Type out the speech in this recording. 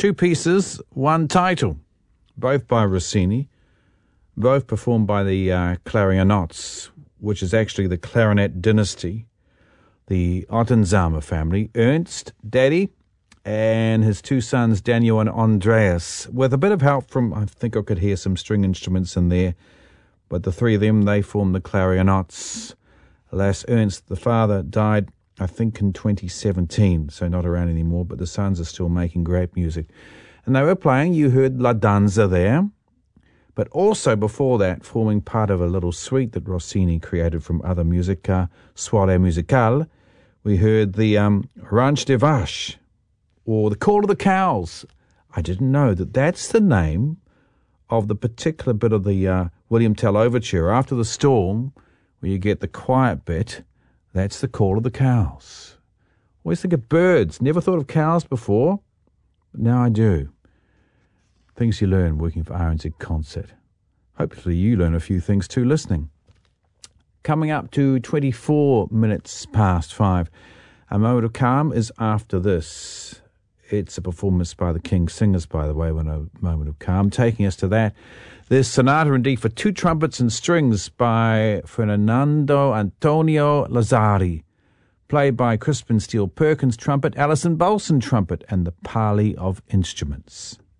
Two pieces, one title, both by Rossini, both performed by the Clarionots, which is actually the clarinet dynasty, the Ottenzhammer family, Ernst, Daddy, and his two sons, Daniel and Andreas, with a bit of help from, I think I could hear some string instruments in there, but the three of them, they formed the Clarionots. Alas, Ernst, the father, died, I think, in 2017, so not around anymore, but the sons are still making great music. And they were playing, you heard La Danza there, but also before that, forming part of a little suite that Rossini created from other music, Soirée Musicale, we heard the Ranch des Vaches, or the Call of the Cows. I didn't know that that's the name of the particular bit of the William Tell Overture. After the storm, where you get the quiet bit, that's the Call of the Cows. Always think of birds. Never thought of cows before, but now I do. Things you learn working for RNZ Concert. Hopefully you learn a few things too listening. Coming up to 24 minutes past 5. A Moment of Calm is after this. It's a performance by the King Singers, by the way, when A Moment of Calm. Taking us to that, there's Sonata in D for two trumpets and strings by Fernando Antonio Lazzari, played by Crispin Steele Perkins trumpet, Alison Bolson trumpet, and the Parley of Instruments.